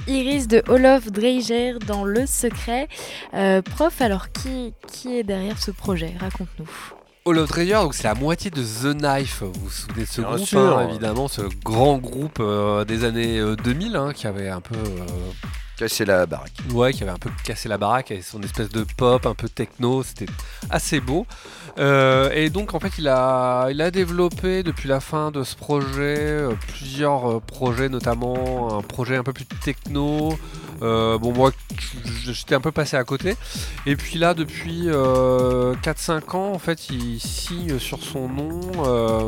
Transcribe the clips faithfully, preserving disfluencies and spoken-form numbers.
Iris de Olof Dreijer dans Le Secret. Euh, prof, alors qui, qui est derrière ce projet? Raconte-nous. Olof Dreijer, donc c'est la moitié de The Knife. Vous vous souvenez de ce Bien groupe, sûr. hein, évidemment, ce grand groupe euh, des années euh, deux mille, hein, qui avait un peu, euh, Casser la baraque. ouais, qui avait un peu cassé la baraque avec son espèce de pop, un peu techno. C'était assez beau. Euh, et donc en fait, il a, il a développé depuis la fin de ce projet euh, plusieurs euh, projets, notamment un projet un peu plus techno. Euh, bon, moi, j'étais un peu passé à côté. Et puis là, depuis euh, quatre cinq ans, en fait, il signe sur son nom, euh,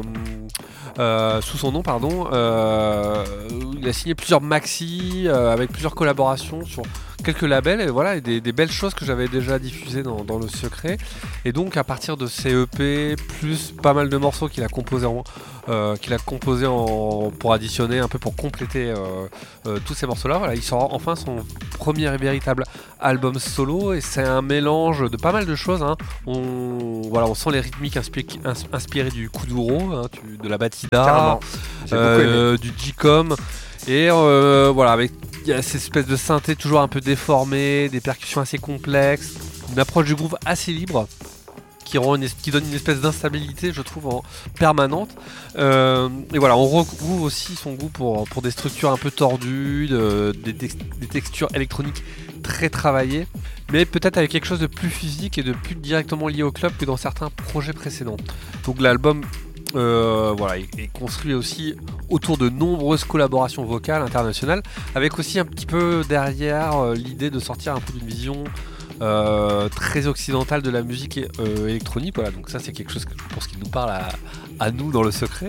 euh, sous son nom, pardon. Euh, il a signé plusieurs maxi euh, avec plusieurs collaborations sur quelques labels et voilà, et des, des belles choses que j'avais déjà diffusées dans, dans Le Secret. Et donc, à partir de ces E P, plus pas mal de morceaux qu'il a composés en, euh, qu'il a composé en, pour additionner un peu pour compléter euh, euh, tous ces morceaux là, voilà, il sort enfin son premier et véritable album solo et c'est un mélange de pas mal de choses, hein. on, voilà, on sent les rythmiques inspi- ins- inspirées du Kuduro, hein, tu- de la Batida, Carrément. J'ai beaucoup aimé. euh, du G-Com et euh, voilà, avec il y a cette espèce de synthé toujours un peu déformée, des percussions assez complexes, une approche du groove assez libre qui, rend une es- qui donne une espèce d'instabilité, je trouve, en permanente. Euh, et voilà, on retrouve aussi son goût pour, pour des structures un peu tordues, de- des, tex- des textures électroniques très travaillées, mais peut-être avec quelque chose de plus physique et de plus directement lié au club que dans certains projets précédents. Donc l'album euh, voilà, est, est construit aussi autour de nombreuses collaborations vocales internationales, avec aussi un petit peu derrière euh, l'idée de sortir un peu d'une vision Euh, très occidentale de la musique euh, électronique. Voilà, donc ça c'est quelque chose que je pense qu'il nous parle à, à nous dans Le Secret.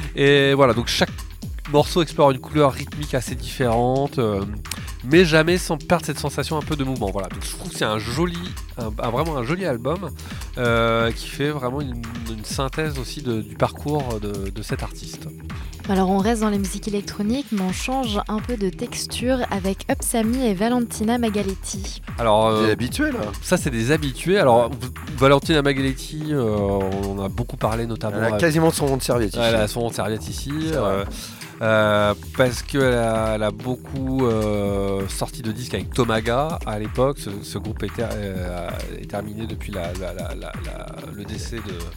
Et voilà, donc chaque morceau explore une couleur rythmique assez différente, euh, mais jamais sans perdre cette sensation un peu de mouvement. Voilà, donc je trouve que c'est un joli, un, un- vraiment un joli album euh, qui fait vraiment une, une synthèse aussi de- du parcours de, de cet artiste. Alors on reste dans les musiques électroniques, mais on change un peu de texture avec Upsami et Valentina Magaletti. Alors, euh, Des habitués là. ça c'est des habitués. Alors Valentina Magaletti, euh, on en a beaucoup parlé notamment. Elle a avec- quasiment son rond de serviette. Elle a ici. son serviette ici, C'est vrai. euh, euh, parce qu'elle a, elle a beaucoup euh, sorti de disques avec Tomaga à l'époque. Ce, ce groupe est, ter- euh, est terminé depuis la, la- la- la- la- le décès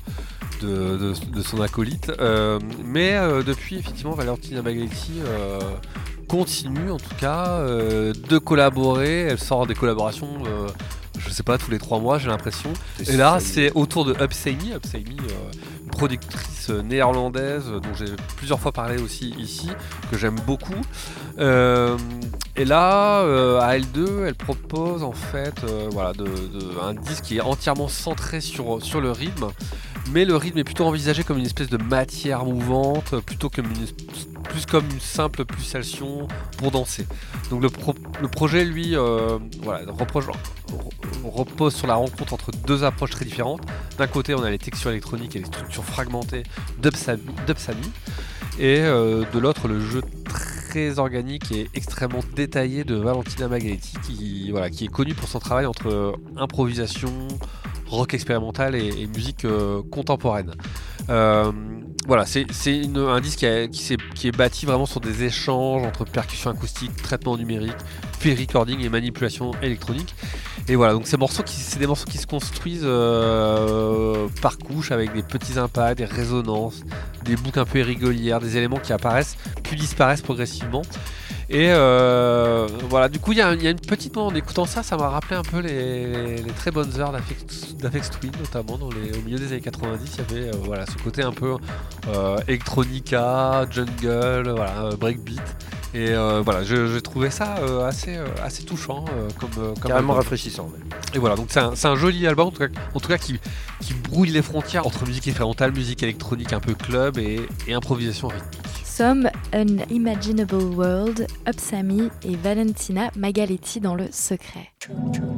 de, de, de- de son acolyte. Euh, mais euh, depuis, effectivement, Valentina Magaletti euh, continue en tout cas euh, de collaborer. Elle sort des collaborations. Euh, je sais pas, tous les trois mois j'ai l'impression. Et là c'est autour de Upsami, Upsami, euh, une productrice euh, néerlandaise euh, dont j'ai plusieurs fois parlé aussi ici, que j'aime beaucoup. Euh, et là, euh, à L deux, elle propose en fait euh, voilà, de, de- un disque qui est entièrement centré sur, sur le rythme, mais le rythme est plutôt envisagé comme une espèce de matière mouvante, euh, plutôt comme une, plus comme une simple pulsation pour danser. Donc le, pro- le projet, lui, euh, voilà, reproche, repose sur la rencontre entre deux approches très différentes. D'un côté, on a les textures électroniques et les structures fragmentées d'Upsami, d'Upsami, et euh, de l'autre, le jeu très organique et extrêmement détaillé de Valentina Magaletti, qui, voilà, qui est connu pour son travail entre euh, improvisation, rock expérimental et, et musique euh, contemporaine. Euh, voilà, c'est, c'est une- un disque qui, a- qui, s'est- qui est bâti vraiment sur des échanges entre percussion acoustique, traitement numérique, field recording et manipulation électronique. Et voilà, donc ces morceaux qui, c'est des morceaux qui se construisent euh, par couche avec des petits impacts, des résonances, des boucles un peu irrégulières, des éléments qui apparaissent puis disparaissent progressivement. Et euh, voilà, du coup, il y, a un- il y a une petite moment en écoutant ça, ça m'a rappelé un peu les, les- les très bonnes heures d'Aphex, d'Aphex Twin, notamment dans les, au milieu des années quatre-vingt-dix. Il y avait euh, voilà, ce côté un peu euh, electronica, jungle, voilà, euh, breakbeat. Et euh, voilà, je- j'ai trouvé ça euh, assez, euh, assez touchant euh, comme, euh, comme Carrément album. rafraîchissant. ouais. Et voilà, donc c'est un, c'est un joli album, en tout cas, en tout cas qui, qui brouille les frontières entre musique expérimentale, musique électronique un peu club et, et improvisation rythmique. Some Unimaginable World, Upsami et Valentina Magaletti dans Le Secret.